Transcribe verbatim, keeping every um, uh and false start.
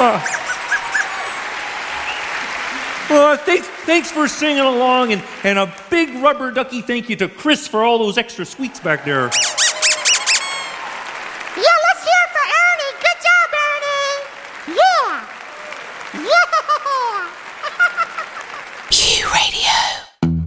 Uh, uh, thanks, thanks for singing along, and, and a big rubber ducky thank you to Chris for all those extra squeaks back there.